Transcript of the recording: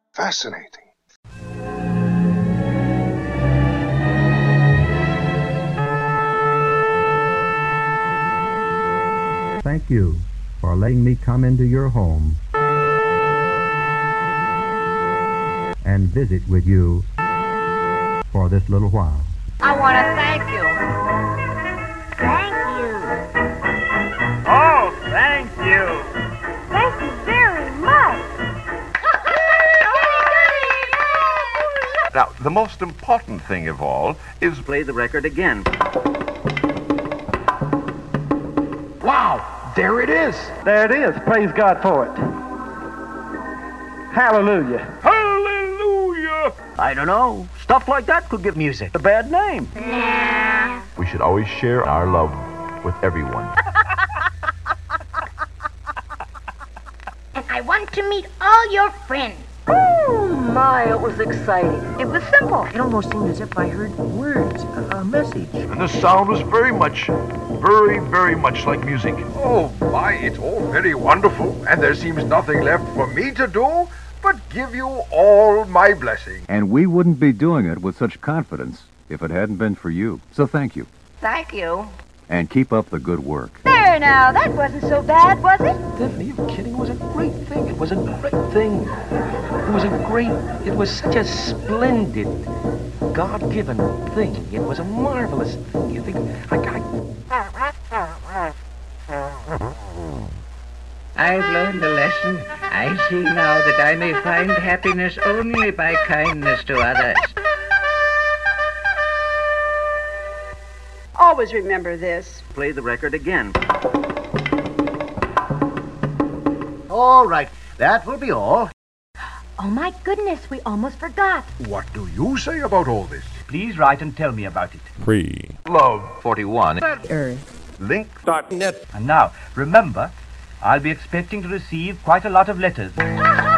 Fascinating. Thank you for letting me come into your home and visit with you for this little while. I want to thank you. Thank you. Oh, thank you. Thank you very much. Now, the most important thing of all is Play the record again. Wow, there it is. There it is. Praise God for it. Hallelujah. Hallelujah! I don't know. Stuff like that could give music a bad name. Nah. We should always share our love with everyone. And I want to meet all your friends. Oh, my, it was exciting. It was simple. It almost seemed as if I heard words, a message. And the sound was very much like music. Oh my, it's all very wonderful, and there seems nothing left for me to do but give you all my blessing. And we wouldn't be doing it with such confidence if it hadn't been for you. So thank you. Thank you. And keep up the good work. There now, that wasn't so bad, was it? Stephanie, you're kidding. It was a great thing. It was a great thing. It was such a splendid, God-given thing. It was a marvelous thing. You think, I've learned a lesson. I see now that I may find happiness only by kindness to others. Always remember this. Play the record again. All right, that will be all. Oh my goodness, we almost forgot. What do you say about all this? Please write and tell me about it. Love 41. Link.net. And now, remember, I'll be expecting to receive quite a lot of letters.